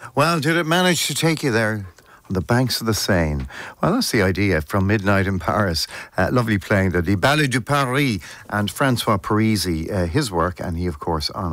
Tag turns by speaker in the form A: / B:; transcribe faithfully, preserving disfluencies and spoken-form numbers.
A: Well, did it manage to take you there? On the banks of the Seine. Well, that's the idea from Midnight in Paris. Uh, lovely playing the Les Ballets du Paris and Francois Parisi, uh, his work, and he, of course, on